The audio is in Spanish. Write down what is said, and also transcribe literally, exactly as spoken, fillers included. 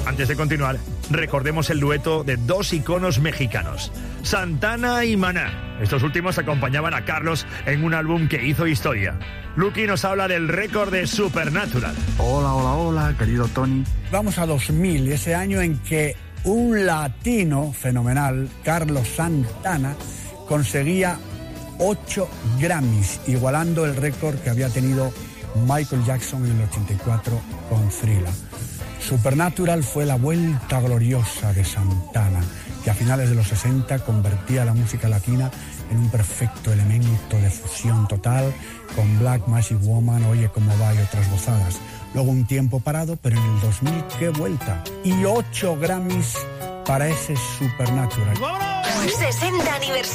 antes de continuar, recordemos el dueto de dos iconos mexicanos, Santana y Maná. Estos últimos acompañaban a Carlos en un álbum que hizo historia. Lucky nos habla del récord de Supernatural. Hola, hola, hola, querido Tony. Vamos a dos mil, ese año en que un latino fenomenal, Carlos Santana, conseguía ocho Grammys, igualando el récord que había tenido Michael Jackson en el ochenta y cuatro con Thriller. Supernatural fue la vuelta gloriosa de Santana, que a finales de los sesenta convertía la música latina en un perfecto elemento de fusión total con Black Magic Woman, Oye Cómo Va y otras gozadas. Luego un tiempo parado, pero en el dos mil, ¡qué vuelta! Y ocho Grammys para ese Supernatural. sesenta aniversario.